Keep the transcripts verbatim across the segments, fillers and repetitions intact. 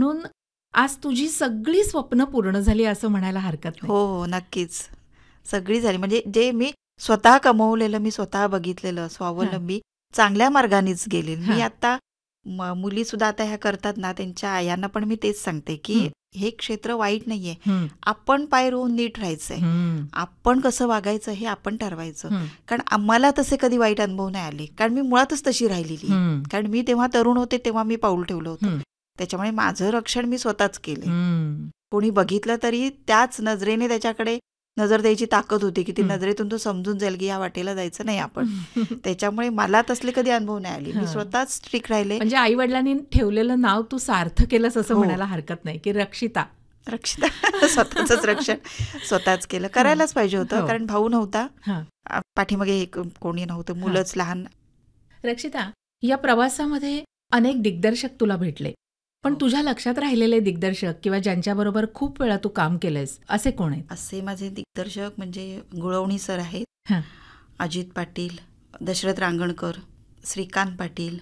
म्हणून आज तुझी सगळी स्वप्न पूर्ण झाली असं म्हणायला हरकत नाही. हो हो नक्कीच सगळी झाली. म्हणजे जे मी स्वतः कमवलेलं, मी स्वतः बघितलेलं, स्वावलंबी चांगल्या मार्गानेच गेले मी. हा. आता म- मुली सुद्धा आता ह्या करतात ना, त्यांच्या आयांना पण मी तेच सांगते की हं. हे क्षेत्र वाईट नाहीये. हं. आपण पाय रोवून नीट राहायचंय. हं. आपण कसं वागायचं हे आपण ठरवायचं. हं. कारण आम्हाला तसे कधी वाईट अनुभव नाही आले, कारण मी मुळातच तशी राहिलेली. हं. कारण मी तेव्हा तरुण होते, तेव्हा मी पाऊल ठेवलं होतं. हं. त्याच्यामुळे माझं रक्षण मी स्वतःच केले. हं. कोणी बघितलं तरी त्याच नजरेने त्याच्याकडे नजर द्यायची ताकद होती की ती हं. नजरेतून तो समजून जाईल की या वाटेला जायचं नाही आपण. त्याच्यामुळे मला तसले कधी अनुभव नाही आले. मी हा. स्वतःच स्ट्रिक राहिले. म्हणजे आई वडिलांनी ठेवलेलं नाव तू सार्थ केलंस असं हो. म्हणायला हरकत नाही की रक्षिता. रक्षिता स्वतःच रक्षण स्वतःच केलं. करायलाच पाहिजे होतं, हो. कारण भाऊ नव्हता, हा. आ, पाठीमागे एक कोणी नव्हतं, मुलंच लहान. रक्षिता, या प्रवासामध्ये अनेक दिग्दर्शक तुला भेटले, पण हो. तुझ्या लक्षात राहिलेले दिग्दर्शक किंवा ज्यांच्याबरोबर खूप वेळा तू काम केलंयस असे कोण आहेत? असे माझे दिग्दर्शक म्हणजे गुळवणी सर आहेत, हा. अजित पाटील, दशरथ रांगणकर, श्रीकांत पाटील,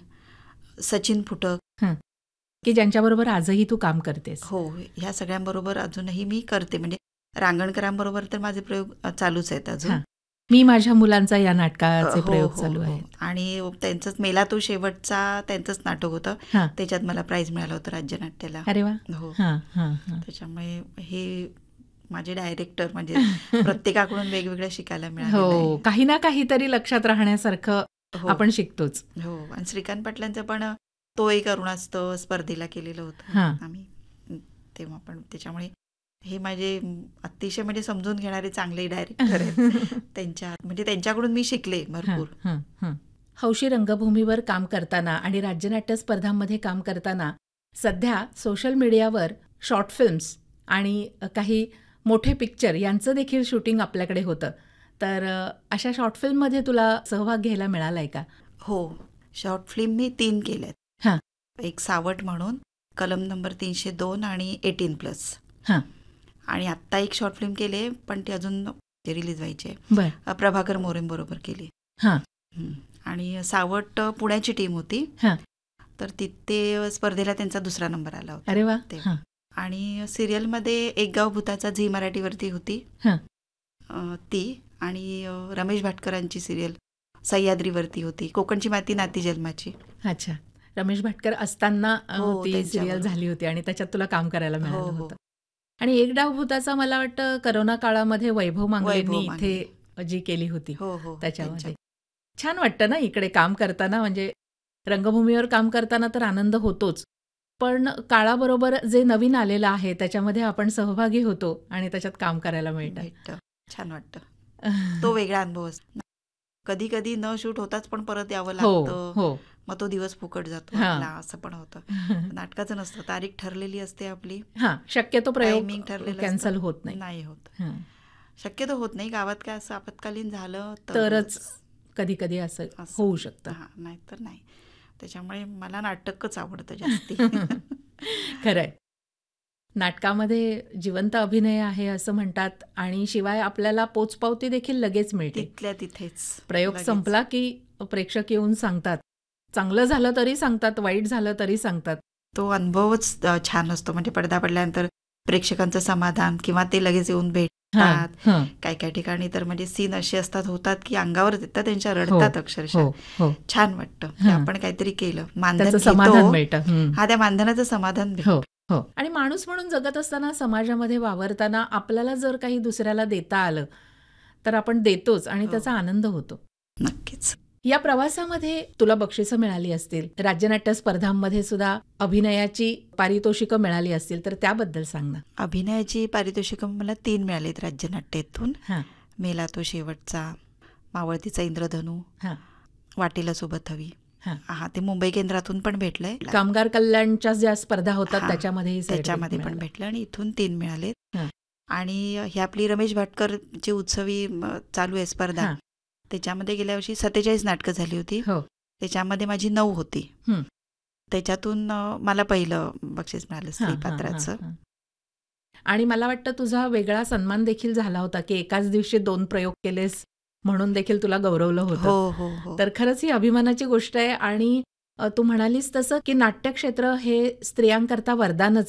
सचिन फुटक. हा. की ज्यांच्याबरोबर आजही तू काम करतेस. हो, ह्या सगळ्यांबरोबर अजूनही मी करते. म्हणजे रांगणकरांबरोबर तर माझे प्रयोग अ, चालूच आहेत अजून. हा. मी माझ्या मुलांचा या नाटकाचे हो, प्रयोग हो, चालू हो. आहेत. आणि त्यांचंच मेला तो शेवटचा त्यांचंच नाटक होतं. हा. त्याच्यात मला प्राइज मिळालं होतं राज्यनाट्याला. अरे वा. हो. हा, हा, हा. त्याच्यामुळे हे माझे डायरेक्टर म्हणजे प्रत्येकाकडून वेगवेगळं शिकायला मिळालेलं हो, आहे. काही ना काहीतरी लक्षात राहण्यासारखं हो आपण शिकतोच. हो. आणि श्रीकांत पाटलांचं पण तो एक अरुणास्तव स्पर्धेला केलेलं होतं हा. आम्ही तेव्हा पण. त्याच्यामुळे हे माझे अतिशय म्हणजे समजून घेणारे चांगले डायरेक्टर आहेत. त्यांच्या म्हणजे त्यांच्याकडून मी शिकले भरपूर. हं, हं, हं. हौशी रंगभूमीवर काम करताना आणि राज्यनाट्य स्पर्धांमध्ये काम करताना सध्या सोशल मीडियावर शॉर्ट फिल्म्स आणि काही मोठे पिक्चर यांचं देखील शूटिंग आपल्याकडे होतं. तर अ, अशा शॉर्ट फिल्ममध्ये तुला सहभाग घ्यायला मिळालाय का? हो, शॉर्ट फिल्म मी तीन केल्यात. हां. एक सावट म्हणून, कलम नंबर तीनशे दोन आणि एटीन प्लस. हां. आणि आत्ता एक शॉर्ट फिल्म केली, पण ती अजून रिलीज व्हायची आहे. बर. प्रभाकर मोरेंबरोबर केली. हां. हं. आणि सावट पुण्याची टीम होती, हां. तर तिथे स्पर्धेला त्यांचा दुसरा नंबर आला होता. अरे वा. ते. हां. आणि सिरियलमध्ये एक गाव भूताचा झी मराठीवरती होती हां. अ, ती. आणि अ, रमेश भाटकरांची सिरियल सह्याद्रीवरती होती, कोकणची माती नाती जन्माची. अच्छा. रमेश भाटकर असताना अ, हो, ती सिरियल त्यांच्याबरोबर. झाली होती आणि त्याच्यात तुला काम करायला हो मिळालं हो होतं. आणि एक डाव भूताचा मला वाटतं करोना काळामध्ये वैभव मांगलेंनी वैभव मांगले. इथे जी केली होती हो हो त्याच्यामध्ये. त्यांच्या- छान वाटतं ना इकडे काम करताना. म्हणजे रंगभूमीवर काम करताना तर आनंद होतोच, पण काळाबरोबर जे नवीन आलेलं आहे त्याच्यामध्ये आपण सहभागी होतो आणि त्याच्यात काम करायला मिळतं. भेटतं, छान वाटतं. तो वेगळा अनुभव असतो. कधी कधी न शूट होताच पण परत यावं हो लागतं, हो. मग तो दिवस फुकट जातो हां. आपला, असं पण होतं. नाटकाचं नसतं, तारीख ठरलेली असते आपली, हां, शक्यतो टायमिंग प्रयोग ठरलेलं कॅन्सल असतं. होत नाही. नाही होत, हां. शक्यतो होत नाही. गावात काय असं आपत्कालीन झालं तरच कधी कधी असं असं. होऊ शकतं. हां, नाही तर नाही. त्याच्यामुळे मला नाटकच आवडतं जास्ती. खरंय. नाटकामध्ये जिवंत अभिनय आहे असं म्हणतात आणि शिवाय आपल्याला पोचपावती देखील लगेच मिळते. तिथल्या तिथेच प्रयोग लगेच. संपला की प्रेक्षक येऊन सांगतात. चांगलं झालं तरी सांगतात, वाईट झालं तरी सांगतात. तो अनुभवच अ, छान असतो. म्हणजे पडदा पडल्यानंतर प्रेक्षकांचं समाधान, किंवा ते लगेच येऊन हां, भेटतात. हां. काही काही ठिकाणी तर म्हणजे सीन असे असतात होतात की अंगावर येतात, त्यांच्या हो, रडतात अक्षरशः. हो, हो. छान वाटतं की हां. आपण काहीतरी केलं, मानधन त्याचं समाधान घेतो. मिळतं. हं. हा, त्या मानधनाचं समाधान भेटतं. हो, हो. आणि माणूस म्हणून जगत असताना, समाजामध्ये वावरताना आपल्याला जर काही दुसऱ्याला देता आलं तर आपण देतोच आणि हो. त्याचा आनंद होतो. नक्कीच. या प्रवासामध्ये तुला बक्षिसं मिळाली असतील, राज्यनाट्य स्पर्धांमध्ये सुद्धा अभिनयाची पारितोषिकं मिळाली असतील, तर त्याबद्दल सांग ना. अभिनयाची पारितोषिकं मला तीन मिळालीत राज्यनाट्यातून. हां. मेला तो शेवटचा, मावळतीचा इंद्रधनू, हां. वाटेला सोबत हवी. हां. हा, ते मुंबई केंद्रातून पण भेटलंय. कामगार कल्याणच्या ज्या स्पर्धा होतात हां, त्याच्यामध्येही त्याच्यामध्ये पण मिळालं. भेटलं आणि इथून तीन मिळाले. हां. आणि ही आपली रमेश भाटकरची उत्सवी म, चालू आहे स्पर्धा, हां. त्याच्यामध्ये गेल्या वर्षी सत्तेचाळीस नाटकं झाली होती. हो. त्याच्यामध्ये माझी नऊ होती. हं. त्याच्यातून अ, मला पहिलं बक्षीस मिळालं हां, हां, स्त्रीपात्राचं. हां, हां. आणि मला वाटतं तुझा वेगळा सन्मान देखील झाला होता की एकाच दिवशी दोन प्रयोग केलेस म्हणून देखील तुला गौरवलं होतं. हो हो हो. तर खरंच ही अभिमानाची गोष्ट आहे. आणि अ, तू म्हणालीस तसं की नाट्यक्षेत्र हे स्त्रियांकरता वरदानच